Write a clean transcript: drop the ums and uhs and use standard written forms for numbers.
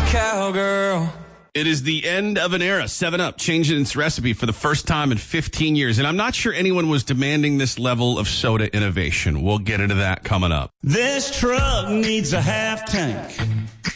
cowgirl. It is the end of an era. 7-Up changing its recipe for the first time in 15 years. And I'm not sure anyone was demanding this level of soda innovation. We'll get into that coming up. This truck needs a half tank.